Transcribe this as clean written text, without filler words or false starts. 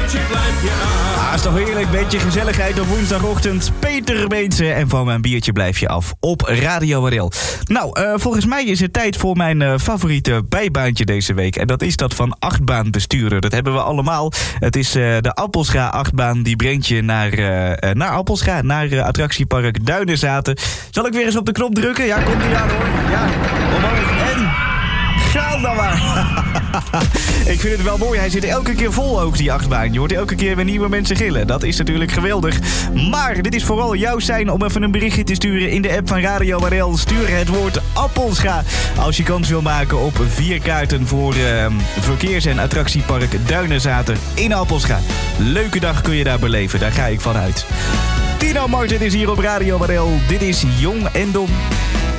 blijf je af. Ah, is toch heerlijk, beetje gezelligheid op woensdagochtend. Peter Beense en van mijn biertje blijf je af op Radio Warel. Nou, volgens mij is het tijd voor mijn favoriete bijbaantje deze week. En dat is dat van achtbaanbestuurder. Dat hebben we allemaal. Het is de Appelscha-achtbaan. Die brengt je naar Appelscha, naar attractiepark Duinenzaten. Zal ik weer eens op de knop drukken? Ja, komt ie aan hoor. Ja, omhoog en... Ga dan maar. Ik vind het wel mooi. Hij zit elke keer vol ook, die achtbaan. Je hoort elke keer weer nieuwe mensen gillen. Dat is natuurlijk geweldig. Maar dit is vooral jouw sein om even een berichtje te sturen in de app van Radio Warel. Stuur het woord Appelscha als je kans wil maken op 4 kaarten voor verkeers- en attractiepark Duinenzaten in Appelscha. Leuke dag kun je daar beleven. Daar ga ik van uit. Tino Martin is hier op Radio Warel. Dit is Jong en Dom.